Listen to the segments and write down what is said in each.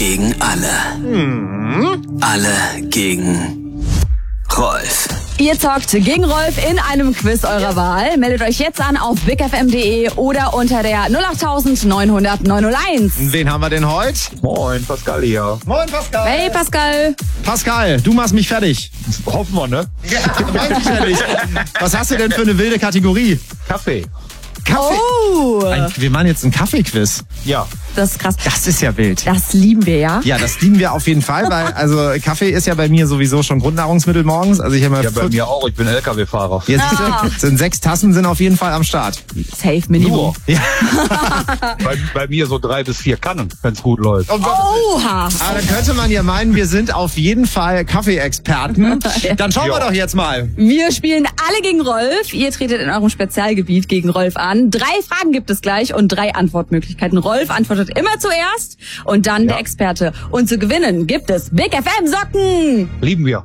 gegen alle. Alle gegen Rolf. Ihr zockt gegen Rolf in einem Quiz eurer Wahl. Meldet euch jetzt an auf bigfm.de oder unter der 08900 901. Wen haben wir denn heute? Moin, Pascal hier. Moin, Pascal. Hey Pascal. Pascal, du machst mich fertig. Hoffen wir, ne? Ja, mach mich fertig. Was hast du denn für eine wilde Kategorie? Kaffee. Kaffee. Oh, Wir machen jetzt einen Kaffee-Quiz. Ja. das ist krass. Das ist ja wild. Das lieben wir ja. Ja, das lieben wir auf jeden Fall, weil also Kaffee ist ja bei mir sowieso schon Grundnahrungsmittel morgens. Also ich habe Ja, bei mir auch. Ich bin LKW-Fahrer. Jetzt sind 6 Tassen sind auf jeden Fall am Start. Safe Minimum. Nur. Ja. Bei mir so 3 bis 4 Kannen, wenn es gut läuft. Oha. Aber dann könnte man ja meinen, wir sind auf jeden Fall Kaffee-Experten. Dann schauen wir Ja. doch jetzt mal. Wir spielen alle gegen Rolf. Ihr tretet in eurem Spezialgebiet gegen Rolf an. 3 Fragen gibt es gleich und 3 Antwortmöglichkeiten. Rolf antwortet immer zuerst und dann der Experte. Und zu gewinnen gibt es Big FM Socken. Lieben wir.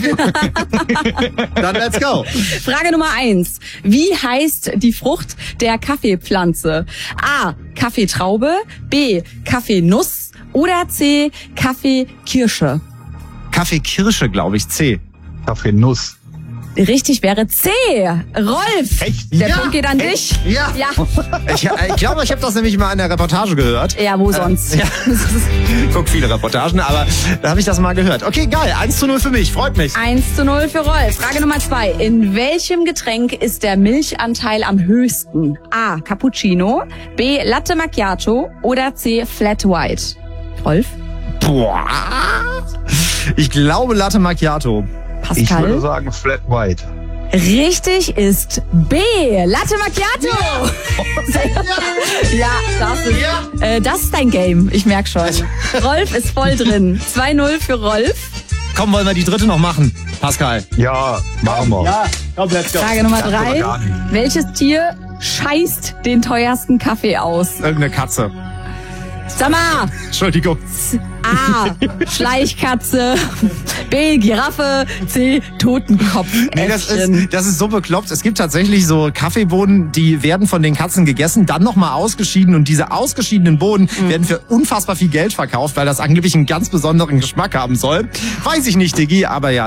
Dann let's go. Frage Nummer 1. Wie heißt die Frucht der Kaffeepflanze? A. Kaffeetraube, B. Kaffeenuss oder C. Kaffeekirsche? Kaffeekirsche, glaube ich, C. Kaffeenuss. Richtig wäre C. Rolf. Echt? Der Ja. Punkt geht an dich. Ja. Ja. Ich glaube, ich habe das nämlich mal in der Reportage gehört. Ja, wo sonst? Ja. Ich guck viele Reportagen, aber da habe ich das mal gehört. Okay, geil. 1:0 für mich. Freut mich. 1:0 für Rolf. Frage Nummer 2. In welchem Getränk ist der Milchanteil am höchsten? A. Cappuccino, B. Latte Macchiato oder C. Flat White? Rolf? Boah. Ich glaube Latte Macchiato. Ich würde Pascal? sagen Flat White. Richtig ist B. Latte Macchiato. Ja, das ist dein Game. Ich merk schon. Rolf ist voll drin. 2:0 für Rolf. Komm, wollen wir die dritte noch machen, Pascal? Ja, machen wir. Ja, komm, let's go. Frage Nummer oder 3. gar nicht. Welches Tier scheißt den teuersten Kaffee aus? Irgendeine Katze. Sag mal. Entschuldigung. A. Schleichkatze. B. Giraffe. C. Totenkopf. Nee, das ist so bekloppt. Es gibt tatsächlich so Kaffeebohnen, die werden von den Katzen gegessen, dann nochmal ausgeschieden und diese ausgeschiedenen Bohnen werden für unfassbar viel Geld verkauft, weil das angeblich einen ganz besonderen Geschmack haben soll. Weiß ich nicht, Diggi, aber ja.